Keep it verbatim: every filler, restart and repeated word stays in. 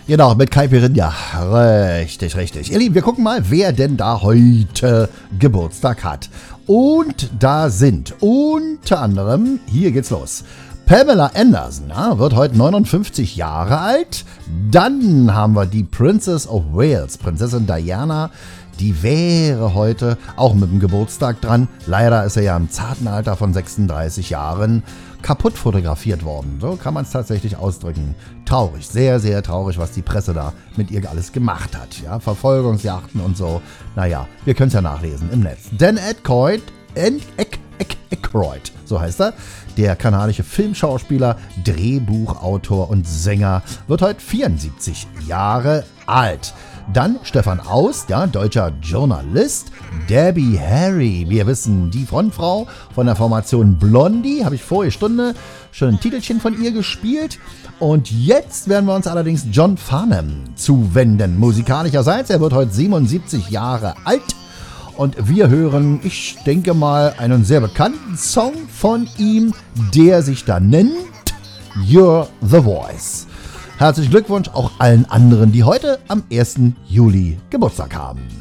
Genau, mit Caipirinha. Richtig, richtig. Ihr Lieben, wir gucken mal, wer denn da heute Geburtstag hat. Und da sind unter anderem, hier geht's los, Pamela Anderson, ja, wird heute neunundfünfzig Jahre alt. Dann haben wir die Princess of Wales, Prinzessin Diana. Die wäre heute auch mit dem Geburtstag dran. Leider ist er ja im zarten Alter von sechsunddreißig Jahren kaputt fotografiert worden. So kann man es tatsächlich ausdrücken. Traurig, sehr, sehr traurig, was die Presse da mit ihr alles gemacht hat. Ja, Verfolgungsjachten und so. Naja, wir können es ja nachlesen im Netz. Dan Aykroyd, Aykroyd, so heißt er, der kanadische Filmschauspieler, Drehbuchautor und Sänger, wird heute vierundsiebzig Jahre alt. Dann Stefan Aust, ja, deutscher Journalist. Debbie Harry, wir wissen, die Frontfrau von der Formation Blondie, habe ich vorige Stunde schon ein Titelchen von ihr gespielt. Und jetzt werden wir uns allerdings John Farnham zuwenden. Musikalischerseits, er wird heute siebenundsiebzig Jahre alt. Und wir hören, ich denke mal, einen sehr bekannten Song von ihm, der sich da nennt You're the Voice. Herzlichen Glückwunsch auch allen anderen, die heute am ersten Juli Geburtstag haben.